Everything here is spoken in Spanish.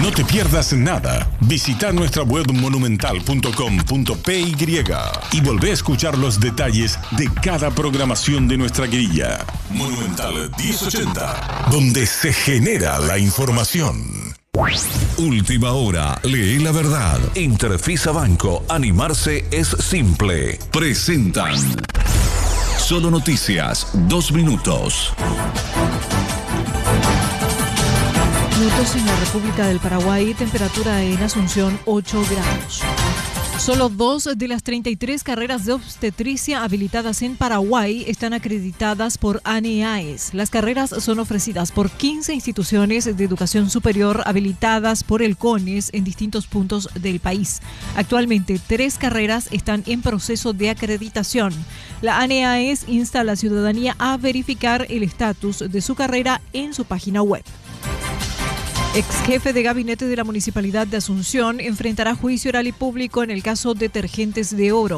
No te pierdas nada. Visita nuestra web monumental.com.py y volvé a escuchar los detalles de cada programación de nuestra grilla. Monumental 1080, donde se genera la información. Última hora, lee la verdad. Interfisa Banco, animarse es simple. Presentan Solo Noticias, 2 minutos. Minutos en la República del Paraguay, temperatura en Asunción 8 grados. Solo 2 de las 33 carreras de obstetricia habilitadas en Paraguay están acreditadas por ANEAES. Las carreras son ofrecidas por 15 instituciones de educación superior habilitadas por el CONES en distintos puntos del país. Actualmente, 3 carreras están en proceso de acreditación. La ANEAES insta a la ciudadanía a verificar el estatus de su carrera en su página web. Ex jefe de gabinete de la Municipalidad de Asunción enfrentará juicio oral y público en el caso Detergentes de Oro.